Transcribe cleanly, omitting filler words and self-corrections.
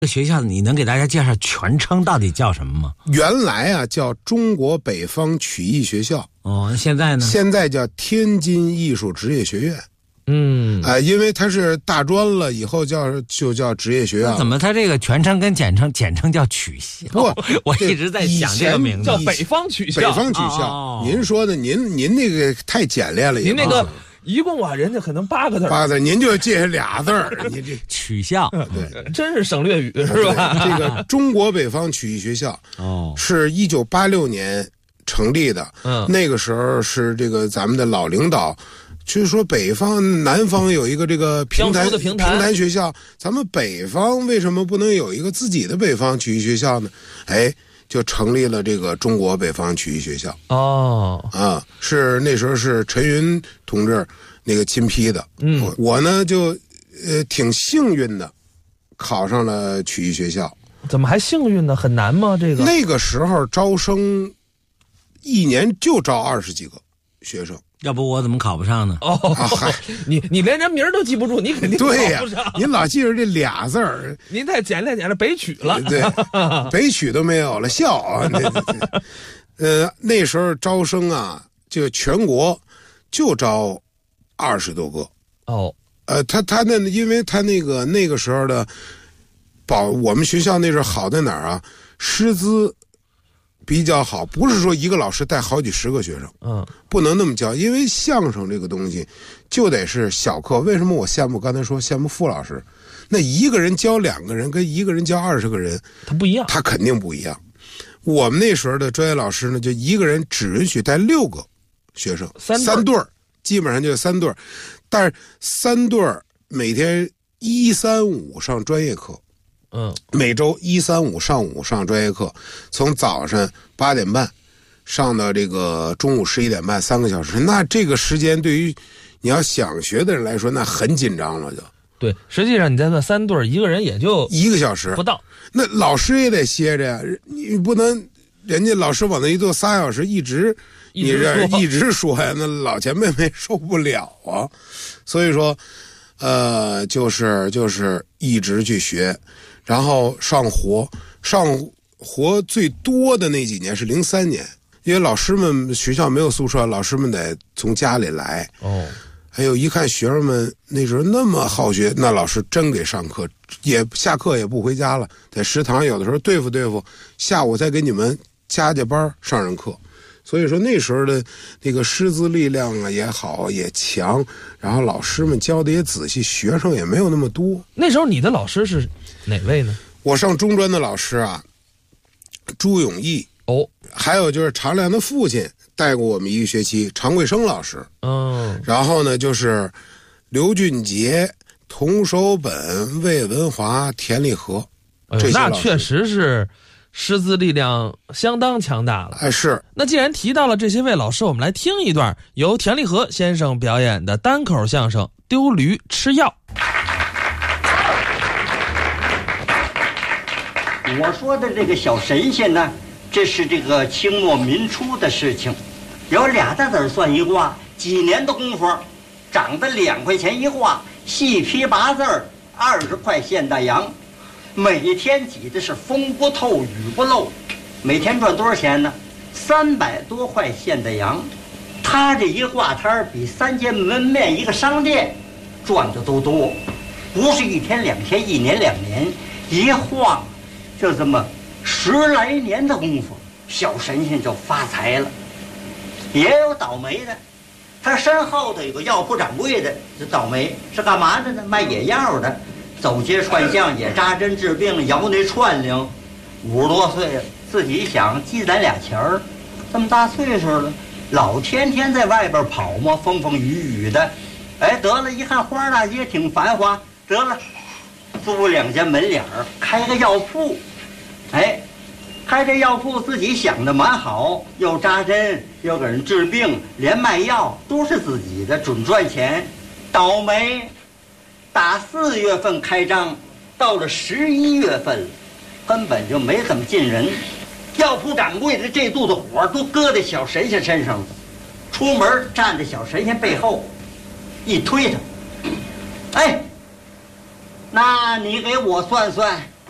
这学校你能给大家介绍全称到底叫什么吗？ 原来啊叫中国北方曲艺学校。 哦，现在呢？ 现在叫天津艺术职业学院。因为它是大专了以后就叫职业学院。 怎么它这个全称跟简称叫曲校？ 不， 我一直在想这个名字叫北方曲校。 北方曲校，您说的，您那个太简练了。 您那个一共啊，人家可能8个字 ，8个字，您就记下俩字儿。你这曲校， 对， 真是省略语是吧？ 这个中国北方曲艺学校是1986年成立的。那个时候是这个咱们的老领导。就是说，南方有一个这个评弹学校，咱们北方为什么不能有一个自己的北方曲艺学校呢？就成立了这个中国北方曲艺学校。是那时候是陈云同志那个亲批的。我呢就挺幸运的，考上了曲艺学校。 怎么还幸运呢？很难吗？这个那个时候招生1年就招20几个学生。 要不我怎么考不上呢？ 你连人名都记不住，你肯定考不上。 您老记着这俩字儿， 您太简练北曲了。 对，北曲都没有了，校啊。那时候招生啊，就全国就招20多个。他那因为他那个时候的我们学校那时候好在哪儿啊？师资比较好，不是说一个老师带好几10个学生，不能那么教，因为相声这个东西就得是小课。为什么我刚才说羡慕傅老师？那一个人教2个人跟一个人教20个人， 他不一样， 他肯定不一样。我们那时候的专业老师呢，就一个人只允许带6个学生，3对儿，基本上就3对儿，但是3对儿每天1、3、5上专业课。每周1、3、5上午上专业课，从早上8点半上到这个中午11点半，3个小时。那这个时间对于你要想学的人来说，那很紧张了就。 对，实际上你在那3对，一个人也就 1个小时不到。 那老师也得歇着呀，你不能人家老师往那一坐3小时，一直说呀，那老前辈受不了啊。所以说，就是一直去学。然后上活最多的那几年是03年，因为老师们学校没有宿舍，老师们得从家里来。还有一看学生们那时候那么好学，那老师真给上课，也下课也不回家了，在食堂有的时候对付，下午再给你们加班上课。所以说那时候的那个师资力量啊也好也强，然后老师们教的也仔细，学生也没有那么多。 那时候你的老师是哪位呢？ 我上中专的老师啊，朱永义。还有就是常良的父亲带过我们1个学期，常贵生老师。然后呢就是刘俊杰、童守本、魏文华、田立和。 那确实是师资力量相当强大了。 是。 那既然提到了这些位老师，我们来听一段由田立和先生表演的单口相声《丢驴吃药》。 我说的这个小神仙呢，这是这个清末民初的事情，有2大子算一卦，几年的功夫，长得2块钱一卦，细批8字，20块现大洋，每天挤的是风不透雨不漏，每天赚多少钱呢？300多块现大洋。他这一挂摊比3间门面一个商店赚的都多，不是1天2天，1年2年，一晃就这么10来年的功夫，小神仙就发财了。也有倒霉的，他身后头有个药铺掌柜的，这倒霉是干嘛的呢？卖野药的，走街串巷也扎针治病，摇那串铃。50多岁了，自己想积攒俩钱儿，这么大岁数了，老天天在外边跑嘛，风风雨雨的。得了，一看花大街挺繁华，得了，租2间门脸儿，开个药铺。开这药铺自己想的蛮好，又扎针又给人治病，连卖药都是自己的，准赚钱。倒霉，打4月份开张，到了11月份了，根本就没怎么进人。药铺掌柜的这肚子火都搁在小神仙身上了，出门站在小神仙背后，一推他，那你给我算算，